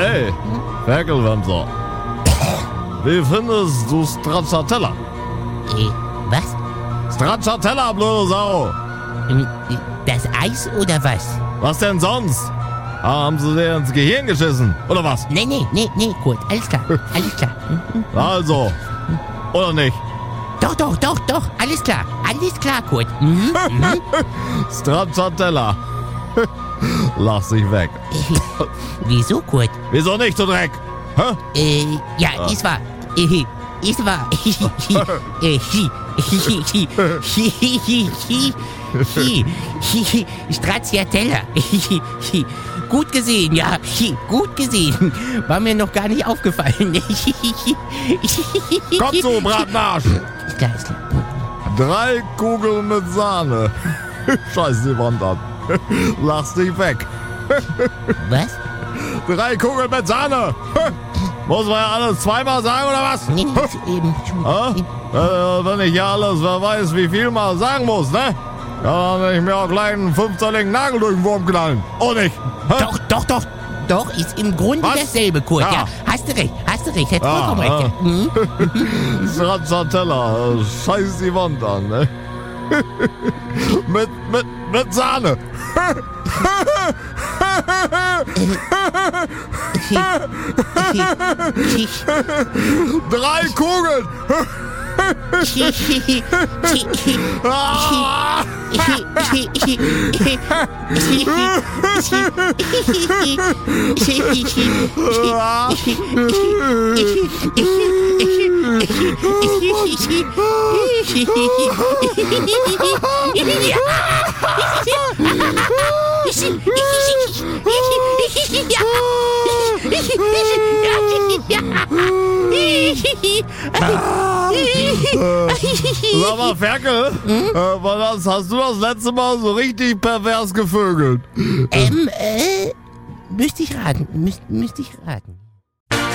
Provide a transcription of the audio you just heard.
Ey, Ferkelwemser. Wie findest du Stracciatella? Was? Stracciatella, blöde Sau. Das Eis oder was? Was denn sonst? Haben sie dir ins Gehirn geschissen, oder was? Nee, Kurt, alles klar, alles klar. Also, oder nicht? Doch, alles klar, Kurt. Stracciatella. Lach sich weg. Wieso, Kurt? Wieso nicht, du Dreck? Hä? Ist wahr. Stracciatella. Gut gesehen, ja. Gut gesehen. War mir noch gar nicht aufgefallen. Komm zu, Bratenarsch. Ist klar. 3 Kugeln mit Sahne. Scheiß die Wand an. Lachst dich weg. Was? 3 Kugeln mit Sahne. Muss man ja alles zweimal sagen, oder was? Nee, eben. Wenn ich ja alles, wer weiß, wie viel mal sagen muss, ne? Ja, dann will ich mir auch gleich einen 5-zölligen Nagel durch den Wurm knallen. Oh nicht? Hä? Doch, ist im Grunde Was? dasselbe, Kurt. Ja, hast du recht, hätte vollkommen recht. Ja. Mhm. Stracciatella, scheiß die Wand an, ne? mit Sahne. 3 Kugeln. Sag mal, Ferkel, wann hast du das letzte Mal so richtig pervers gevögelt? Müsste ich raten.